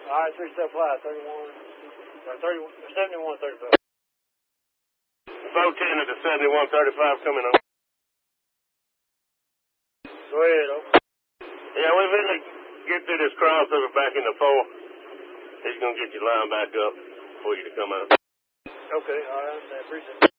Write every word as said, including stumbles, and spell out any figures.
All right, three step fly, thirty-one, or thirty, seventy-one, thirty-five. four ten at the seventy-one thirty-five coming on. Go ahead, over. Yeah, we're going to get through this crossover back in the four. He's going to get your line back up for you to come out. Okay, all right, I appreciate it.